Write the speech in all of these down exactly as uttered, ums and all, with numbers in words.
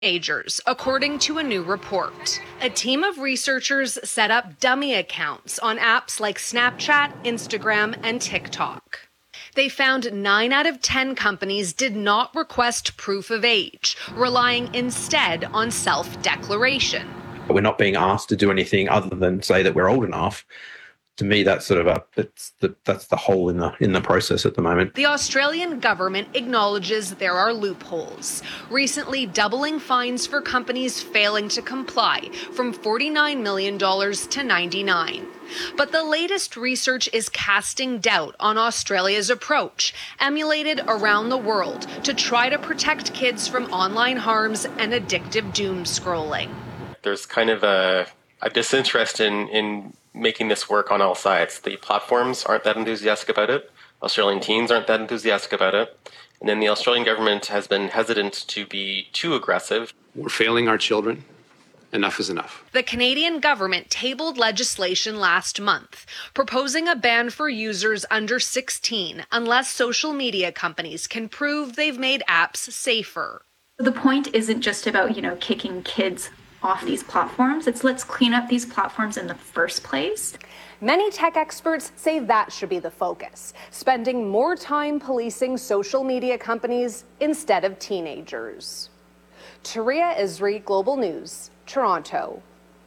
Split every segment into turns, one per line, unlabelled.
teenagers, according to a new report. A team of researchers set up dummy accounts on apps like Snapchat, Instagram, and TikTok. They found nine out of ten companies did not request proof of age, relying instead on self-declaration.
We're not being asked to do anything other than say that we're old enough. To me, that's sort of a that's the that's the hole in the in the process at the moment.
The Australian government acknowledges there are loopholes, recently doubling fines for companies failing to comply from forty-nine million dollars to ninety-nine. But the latest research is casting doubt on Australia's approach, emulated around the world to try to protect kids from online harms and addictive doom scrolling.
There's kind of a, a disinterest in, in making this work on all sides. The platforms aren't that enthusiastic about it. Australian teens aren't that enthusiastic about it. And then the Australian government has been hesitant to be too aggressive.
We're failing our children. Enough is enough.
The Canadian government tabled legislation last month, proposing a ban for users under sixteen unless social media companies can prove they've made apps safer.
The point isn't just about, you know, kicking kids off these platforms. It's let's clean up these platforms in the first place.
Many tech experts say that should be the focus, spending more time policing social media companies instead of teenagers. Taria Isri, Global News, Toronto.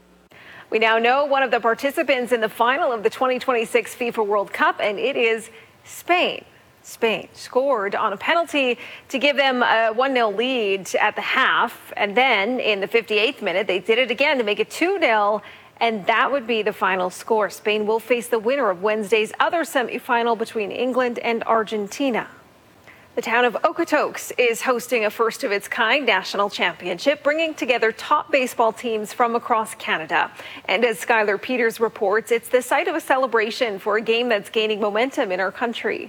We now know one of the participants in the final of the twenty twenty-six FIFA World Cup, and it is Spain. Spain scored on a penalty to give them a one nil lead at the half. And then in the fifty-eighth minute, they did it again to make it two nil. And that would be the final score. Spain will face the winner of Wednesday's other semifinal between England and Argentina. The town of Okotoks is hosting a first-of-its-kind national championship, bringing together top baseball teams from across Canada. And as Skylar Peters reports, it's the site of a celebration for a game that's gaining momentum in our country.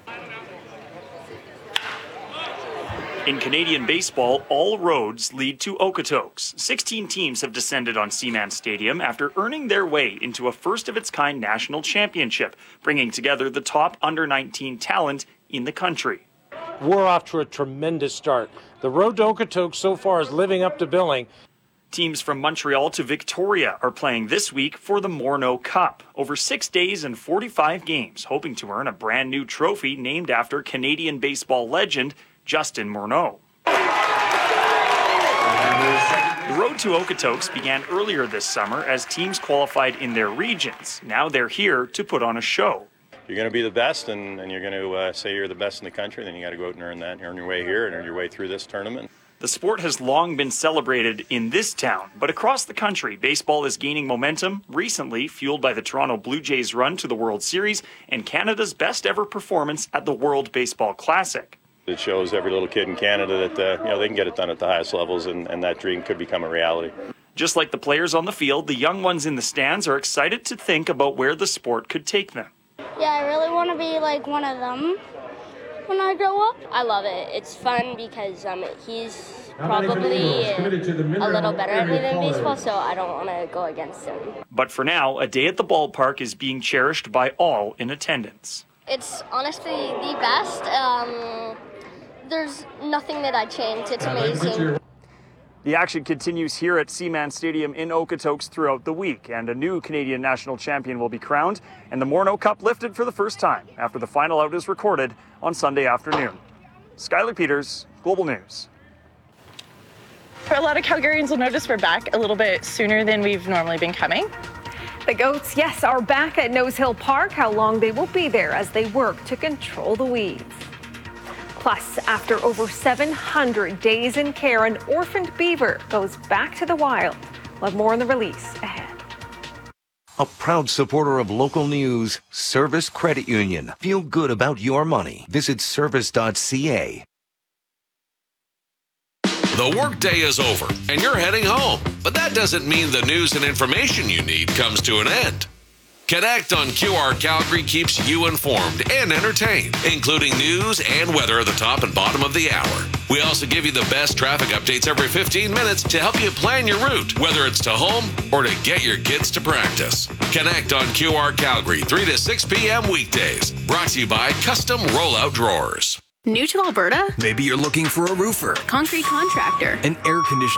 In Canadian baseball, all roads lead to Okotoks. sixteen teams have descended on Seaman Stadium after earning their way into a first-of-its-kind national championship, bringing together the top under nineteen talent in the country.
We're off to a tremendous start. The road to Okotoks so far is living up to billing.
Teams from Montreal to Victoria are playing this week for the Morneau Cup. Over six days and forty-five games, hoping to earn a brand new trophy named after Canadian baseball legend Justin Morneau. The road to Okotoks began earlier this summer as teams qualified in their regions. Now they're here to put on a show.
You're going to be the best, and, and you're going to uh, say you're the best in the country, then you got to go out and earn that, and earn your way here and earn your way through this tournament.
The sport has long been celebrated in this town, but across the country, baseball is gaining momentum, recently fueled by the Toronto Blue Jays' run to the World Series and Canada's best ever performance at the World Baseball Classic.
It shows every little kid in Canada that uh, you know they can get it done at the highest levels, and, and that dream could become a reality.
Just like the players on the field, the young ones in the stands are excited to think about where the sport could take them.
Yeah, I really want to be like one of them when I grow up. I love it. It's fun because um, he's probably a little better at me than baseball, so I don't want to go against him.
But for now, a day at the ballpark is being cherished by all in attendance.
It's honestly the best. Um, there's nothing that I'd change. It's amazing.
The action continues here at Seaman Stadium in Okotoks throughout the week, and a new Canadian national champion will be crowned, and the Morneau Cup lifted for the first time after the final out is recorded on Sunday afternoon. Skylar Peters, Global News.
For a lot of Calgarians will notice we're back a little bit sooner than we've normally been coming.
The Goats, yes, are back at Nose Hill Park. How long they will be there as they work to control the weeds. Plus, after over seven hundred days in care, an orphaned beaver goes back to the wild. We'll have more on the release ahead.
A proud supporter of local news, Service Credit Union. Feel good about your money. Visit service dot c a.
The workday is over and you're heading home, but that doesn't mean the news and information you need comes to an end. Connect on Q R Calgary keeps you informed and entertained, including news and weather at the top and bottom of the hour. We also give you the best traffic updates every fifteen minutes to help you plan your route, whether it's to home or to get your kids to practice. Connect on Q R Calgary, three to six p.m. weekdays. Brought to you by Custom Rollout Drawers.
New to Alberta?
Maybe you're looking for a roofer,
Concrete contractor,
an air conditioner.